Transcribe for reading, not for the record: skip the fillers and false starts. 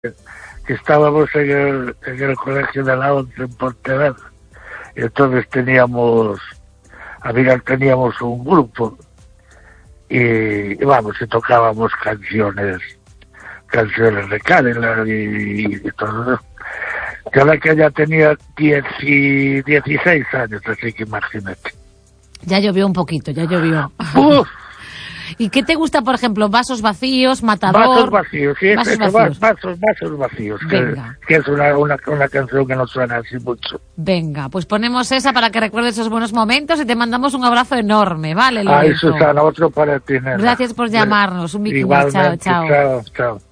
que estábamos en el colegio de la Once en Pontevedra. Y entonces teníamos un grupo y vamos, y tocábamos canciones de Cadillac y todo eso. Que ya tenía 16 años, así que imagínate. Ya llovió un poquito, ya llovió. ¡Uf! ¿Y qué te gusta, por ejemplo? ¿Vasos vacíos, Matador? Vasos vacíos, sí, vasos vacíos. Vasos vacíos, Venga. que es una canción que no suena así mucho. Venga, pues ponemos esa para que recuerdes esos buenos momentos y te mandamos un abrazo enorme, ¿vale, Lorenzo? Ay, Susana, otro para ti, nena. Gracias por llamarnos, un biquini, chao, Igualmente, chao. Chao, chao.